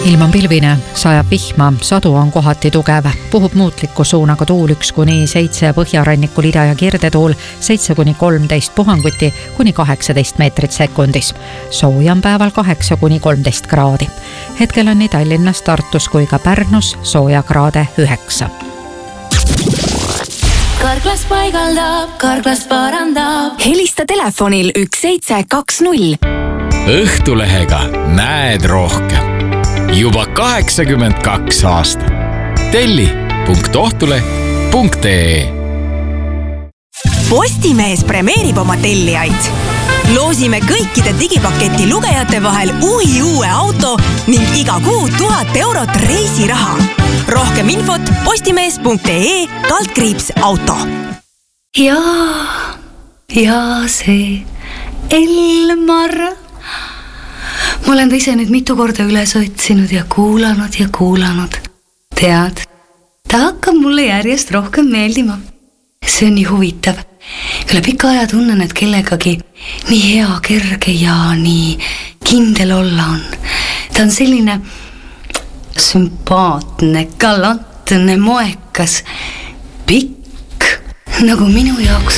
Ilm on pilvine, sajab vihma, sadu on kohati tugev, puhub muutliku suunaga tuul 1-7 põhjarannikul ida- ja kirdetuul 7-13 puhanguti kuni 18 meetrit sekundis. Sooja on päeval 8-13 kraadi. Hetkel on nii Tallinnas, Tartus kui ka Pärnus sooja kraade 9. Karklas paigaldab, Karklas parandab. Helista telefonil 1720. Õhtulehega näed rohkem. Juba 82 aastat. telli.ohtuleh.ee. Postimees premeerib oma tellijaid. Loosime kõikide digipaketi lugejate vahel uue auto ning iga kuu 1000 eurot reisiraha. Rohkem infot postimees.ee/auto. Ja see Elmar. Ma olen ta ise nüüd mitu korda üles otsinud ja kuulanud. Tead, ta hakkab mulle järjest rohkem meeldima. See on nii huvitav. Üle pika aja tunnen, et kellegagi nii hea, kerge ja nii kindel olla on. Ta on selline sümpaatne, galantne, moekas, pikk, nagu minu jaoks